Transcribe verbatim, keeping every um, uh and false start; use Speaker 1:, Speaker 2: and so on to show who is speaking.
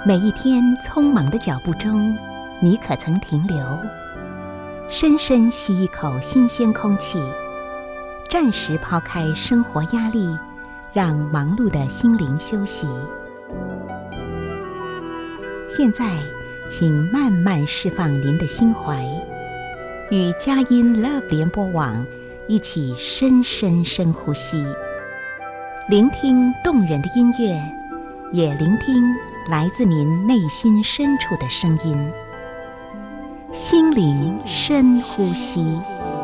Speaker 1: 每一天匆忙的脚步中，你可曾停留，深深吸一口新鲜空气，暂时抛开生活压力，让忙碌的心灵休息。现在，请慢慢释放您的心怀，与佳音 Love 联播网一起深深深呼吸，聆听动人的音乐，也聆听来自您内心深处的声音。心灵深呼吸。